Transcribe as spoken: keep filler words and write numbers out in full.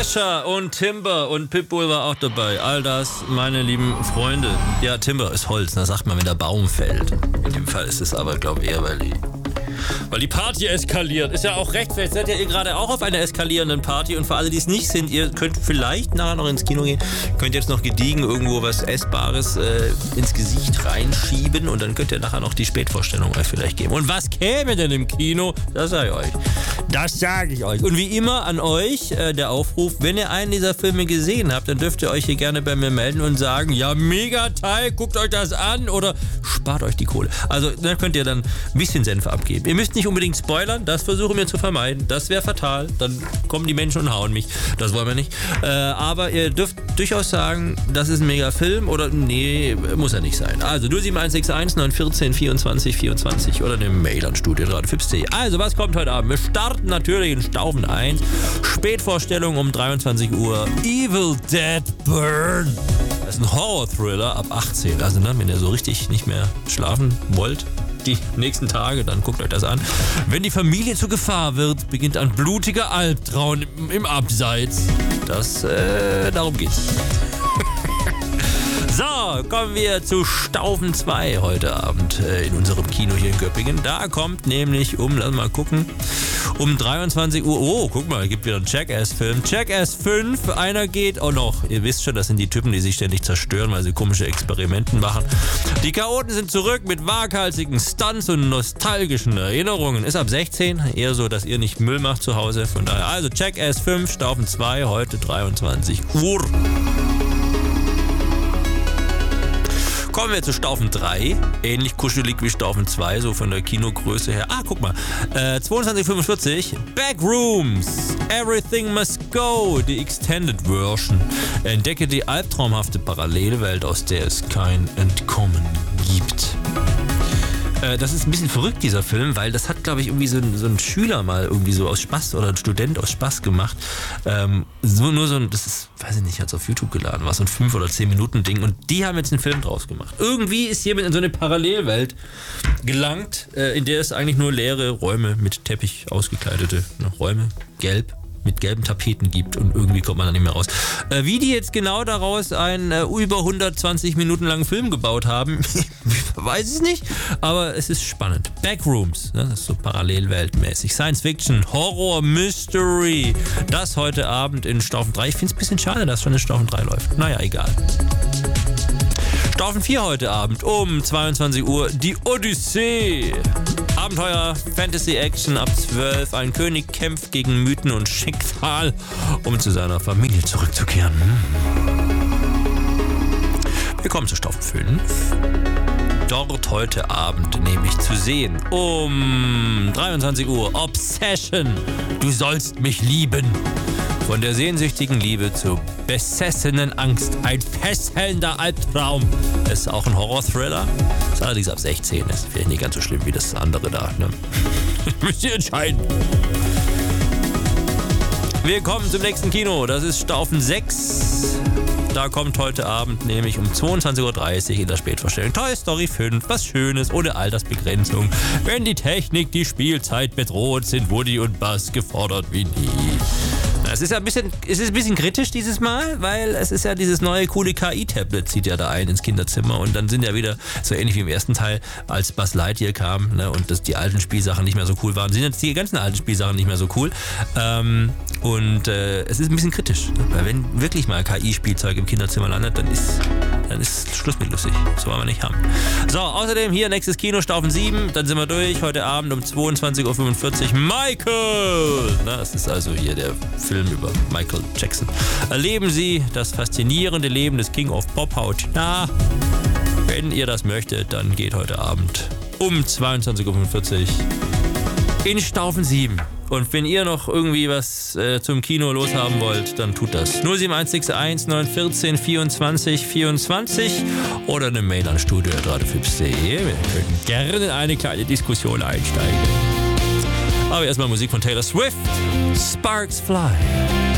Kesha und Timber und Pitbull war auch dabei. All das, meine lieben Freunde. Ja, Timber ist Holz, da sagt man, wenn der Baum fällt. In dem Fall ist es aber, glaube ich, eher, weil die, weil die Party eskaliert. Ist ja auch recht, vielleicht seid ihr gerade auch auf einer eskalierenden Party und für alle, die es nicht sind, ihr könnt vielleicht nachher noch ins Kino gehen, könnt jetzt noch gediegen irgendwo was Essbares äh, ins Gesicht reinschieben und dann könnt ihr nachher noch die Spätvorstellung euch vielleicht geben. Und was käme denn im Kino? Das sage ich euch. Das sage ich euch. Und wie immer an euch äh, der Aufruf, wenn ihr einen dieser Filme gesehen habt, dann dürft ihr euch hier gerne bei mir melden und sagen, ja, mega Teil, guckt euch das an oder spart euch die Kohle. Also dann könnt ihr dann ein bisschen Senf abgeben. Ihr müsst nicht unbedingt spoilern, das versuchen wir zu vermeiden. Das wäre fatal. Dann kommen die Menschen und hauen mich. Das wollen wir nicht. Äh, aber ihr dürft durchaus sagen, das ist ein mega Film oder nee, muss er nicht sein. Also null sieben eins sechs eins neun eins vier vierundzwanzig vierundzwanzig oder eine Mail an studiodradio.fips punkt de. Also was kommt heute Abend? Wir starten natürlich in Staufen eins. Spätvorstellung um dreiundzwanzig Uhr. Evil Dead Burn. Das ist ein Horror-Thriller ab achtzehn. Also ne, wenn ihr so richtig nicht mehr schlafen wollt, die nächsten Tage, dann guckt euch das an. Wenn die Familie zur Gefahr wird, beginnt ein blutiger Albtraum im, im Abseits. Das, äh, darum geht's. So, kommen wir zu Staufen zwei heute Abend äh, in unserem Kino hier in Göppingen. Da kommt nämlich um, lass mal gucken, um dreiundzwanzig Uhr, oh, guck mal, es gibt wieder einen Jackass-Film. Jackass fünf, einer geht auch noch. Ihr wisst schon, das sind die Typen, die sich ständig zerstören, weil sie komische Experimente machen. Die Chaoten sind zurück mit waghalsigen Stunts und nostalgischen Erinnerungen. Ist ab sechzehn, eher so, dass ihr nicht Müll macht zu Hause. Von daher, also Jackass fünf, Staufen zwei, heute dreiundzwanzig Uhr. Kommen wir zu Staufen drei, ähnlich kuschelig wie Staufen zwei, so von der Kinogröße her. Ah, guck mal, äh, zweiundzwanzig Uhr fünfundvierzig, Backrooms, Everything Must Go, die Extended Version. Entdecke die albtraumhafte Parallelwelt, aus der es kein Entkommen gibt. Äh, das ist ein bisschen verrückt, dieser Film, weil das hat, glaube ich, irgendwie so ein, so ein Schüler mal irgendwie so aus Spaß oder ein Student aus Spaß gemacht. Ähm, so, nur so ein, das ist, weiß ich nicht, hat es auf YouTube geladen, war so ein fünf oder zehn Minuten Ding und die haben jetzt einen Film draus gemacht. Irgendwie ist jemand in so eine Parallelwelt gelangt, äh, in der es eigentlich nur leere Räume mit Teppich ausgekleidete ne, Räume, gelb, mit gelben Tapeten gibt und irgendwie kommt man da nicht mehr raus. Äh, wie die jetzt genau daraus einen äh, über hundertzwanzig Minuten langen Film gebaut haben, weiß ich nicht, aber es ist spannend. Backrooms, ne, das ist so parallelweltmäßig. Science Fiction, Horror, Mystery, das heute Abend in Staufen drei. Ich finde es ein bisschen schade, dass schon in Staufen drei läuft. Naja, egal. Staufen vier heute Abend um zweiundzwanzig Uhr, die Odyssee. Abenteuer, Fantasy-Action ab zwölf. Ein König kämpft gegen Mythen und Schicksal, um zu seiner Familie zurückzukehren. Wir kommen zu Staufen fünf. Dort heute Abend nämlich zu sehen um dreiundzwanzig Uhr Obsession. Du sollst mich lieben. Von der sehnsüchtigen Liebe zur besessenen Angst. Ein fesselnder Albtraum. Es ist auch ein Horror-Thriller. Ist allerdings ab sechzehn. Ist vielleicht nicht ganz so schlimm wie das andere da. Ne? Müsst ihr entscheiden. Wir kommen zum nächsten Kino. Das ist Staufen sechs. Da kommt heute Abend nämlich um zweiundzwanzig Uhr dreißig in der Spätvorstellung Toy Story fünf. Was Schönes, ohne Altersbegrenzung. Wenn die Technik die Spielzeit bedroht, sind Woody und Buzz gefordert wie nie. Es ist ja ein bisschen, es ist ein bisschen kritisch dieses Mal, weil es ist ja dieses neue coole K I-Tablet zieht ja da ein ins Kinderzimmer und dann sind ja wieder so ähnlich wie im ersten Teil, als Buzz Lightyear kam, ne, und dass die alten Spielsachen nicht mehr so cool waren, sind jetzt die ganzen alten Spielsachen nicht mehr so cool. Ähm, und äh, es ist ein bisschen kritisch, ne, weil wenn wirklich mal K I-Spielzeug im Kinderzimmer landet, dann ist, dann ist Schluss mit lustig. So wollen wir nicht haben. So, außerdem hier nächstes Kino, Staufen sieben, dann sind wir durch, heute Abend um zweiundzwanzig Uhr fünfundvierzig, Michael! Na, das ist also hier der Film über Michael Jackson. Erleben Sie das faszinierende Leben des King of Pop hautnah. Wenn ihr das möchtet, dann geht heute Abend um zweiundzwanzig Uhr fünfundvierzig in Staufen sieben. Und wenn ihr noch irgendwie was äh, zum Kino loshaben wollt, dann tut das. null sieben eins sechs eins neun eins vier vierundzwanzig vierundzwanzig oder eine Mail an studio punkt radiofips punkt de. Wir können gerne in eine kleine Diskussion einsteigen. Aber erstmal Musik von Taylor Swift. Sparks Fly.